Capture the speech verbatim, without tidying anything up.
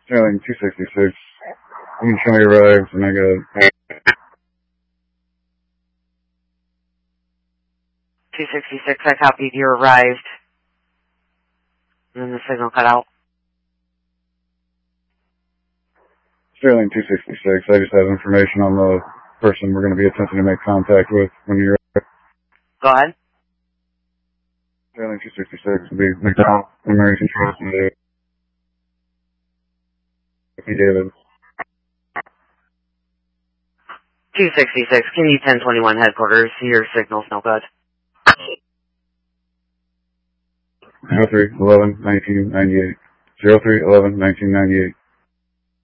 Sterling two sixty-six. You can show me arrives and I got two sixty-six, I copied you arrived. And then the signal cut out. Sterling two sixty-six. I just have information on the person we're going to be attempting to make contact with when you're... Go ahead. Sterling two sixty-six will be McDonald, American Trust, and David. two sixty-six, can you ten twenty-one headquarters? Your signal's no good. zero three eleven nineteen ninety-eight. zero three eleven nineteen ninety-eight.